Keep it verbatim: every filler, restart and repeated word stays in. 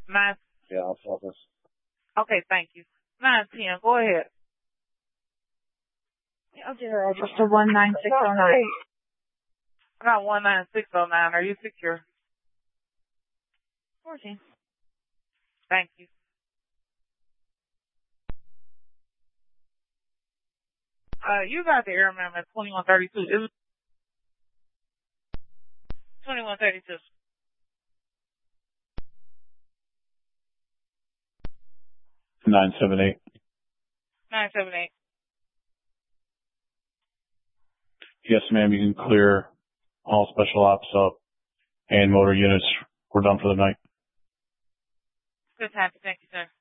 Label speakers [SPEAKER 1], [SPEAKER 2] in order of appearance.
[SPEAKER 1] Nine.
[SPEAKER 2] Yeah, I'll focus.
[SPEAKER 1] Okay, thank you. Nine ten. Go ahead.
[SPEAKER 3] I'll do her address to one nine six oh nine.
[SPEAKER 1] I got one nine six oh nine. Are you secure?
[SPEAKER 3] fourteen.
[SPEAKER 1] Thank you. Uh, you got the airman at twenty-one thirty-two. Is twenty-one thirty-two.
[SPEAKER 2] nine seven eight.
[SPEAKER 1] nine seven eight.
[SPEAKER 2] Yes, ma'am, you can clear all special ops up and motor units. We're done for the night.
[SPEAKER 1] Good time. Thank you, sir.